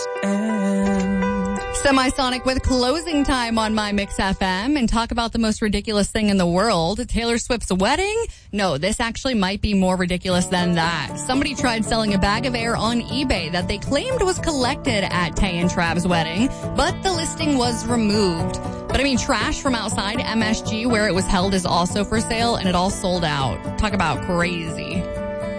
end. Semisonic with Closing Time on My Mix FM, and talk about the most ridiculous thing in the world. Taylor Swift's wedding? No, this actually might be more ridiculous than that. Somebody tried selling a bag of air on eBay that they claimed was collected at Tay and Trav's wedding, but the listing was removed. But I mean, trash from outside MSG where it was held is also for sale, and it all sold out. Talk about crazy.